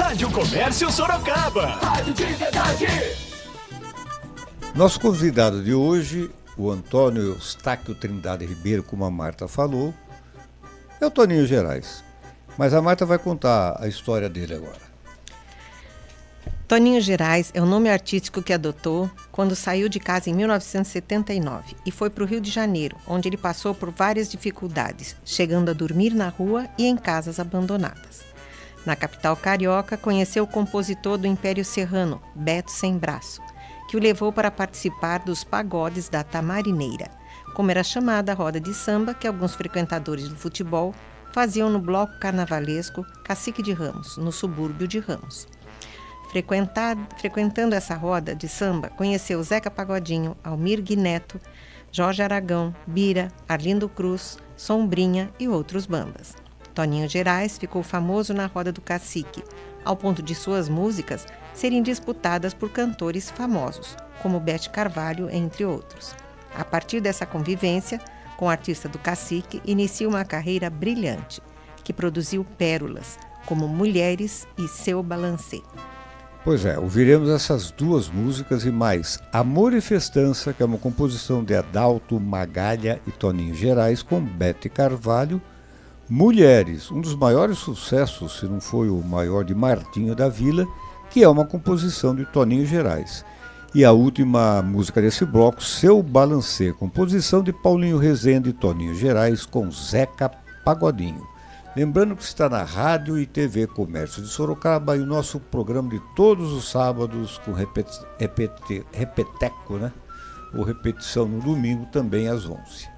Rádio Comércio Sorocaba. Rádio de verdade. Nosso convidado de hoje, o Antônio Eustáquio Trindade Ribeiro, como a Marta falou, é o Toninho Gerais. Mas a Marta vai contar a história dele agora. Toninho Gerais é o nome artístico que adotou quando saiu de casa em 1979 e foi para o Rio de Janeiro, onde ele passou por várias dificuldades, chegando a dormir na rua e em casas abandonadas. Na capital carioca, conheceu o compositor do Império Serrano, Beto Sem Braço, que o levou para participar dos pagodes da Tamarineira, como era chamada a roda de samba que alguns frequentadores do futebol faziam no bloco carnavalesco Cacique de Ramos, no subúrbio de Ramos. Frequentando essa roda de samba, conheceu Zeca Pagodinho, Almir Neto, Jorge Aragão, Bira, Arlindo Cruz, Sombrinha e outros bambas. Toninho Gerais ficou famoso na roda do Cacique, ao ponto de suas músicas serem disputadas por cantores famosos, como Bete Carvalho, entre outros. A partir dessa convivência com o artista do Cacique, inicia uma carreira brilhante, que produziu pérolas, como Mulheres e Seu Balancê. Pois é, ouviremos essas duas músicas e mais Amor e Festança, que é uma composição de Adalto Magalha e Toninho Gerais, com Bete Carvalho. Mulheres, um dos maiores sucessos, se não foi o maior, de Martinho da Vila, que é uma composição de Toninho Gerais. E a última música desse bloco, Seu Balancê, composição de Paulinho Rezende e Toninho Gerais, com Zeca Pagodinho. Lembrando que está na Rádio e TV Comércio de Sorocaba e o nosso programa de todos os sábados com repeteco, né? Ou repetição no domingo também às 11h.